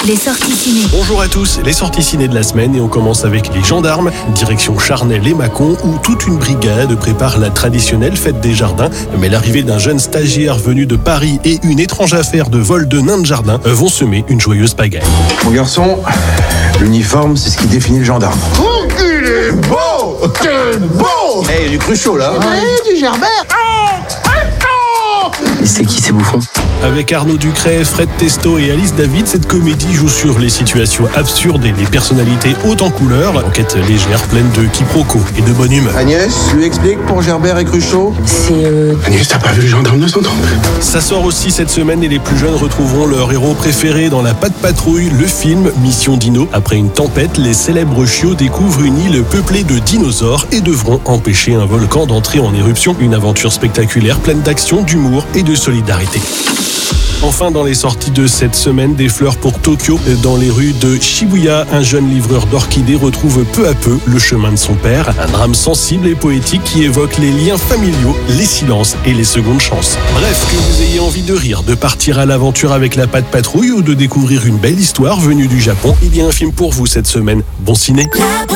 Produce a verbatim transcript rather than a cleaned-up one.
Les sorties ciné. Bonjour à tous, les sorties ciné de la semaine et on commence avec les gendarmes, direction Charnel et Mâcon où toute une brigade prépare la traditionnelle fête des jardins. Mais l'arrivée d'un jeune stagiaire venu de Paris et une étrange affaire de vol de nains de jardin vont semer une joyeuse pagaille. Mon garçon, l'uniforme c'est ce qui définit le gendarme. Oh, il est beau! Quel beau! Eh, hey, du Cruchot là. Ouais, du Gerbert. Et c'est qui ces bouffons? Avec Arnaud Ducret, Fred Testo et Alice David, cette comédie joue sur les situations absurdes et les personnalités hautes en couleur. Enquête légère, pleine de quiproquos et de bonne humeur. Agnès, tu lui expliques pour Gerbert et Cruchot? C'est euh... Agnès, t'as pas vu le gendarme de son temps? Ça sort aussi cette semaine et les plus jeunes retrouveront leur héros préféré dans La Patte Patrouille, le film Mission Dino. Après une tempête, les célèbres chiots découvrent une île peuplée de dinosaures et devront empêcher un volcan d'entrer en éruption. Une aventure spectaculaire pleine d'action, d'humour et de solidarité. Enfin, dans les sorties de cette semaine, des fleurs pour Tokyo. Dans les rues de Shibuya, un jeune livreur d'orchidées retrouve peu à peu le chemin de son père. Un drame sensible et poétique qui évoque les liens familiaux, les silences et les secondes chances. Bref, que vous ayez envie de rire, de partir à l'aventure avec La Patte Patrouille ou de découvrir une belle histoire venue du Japon, il y a un film pour vous cette semaine. Bon ciné!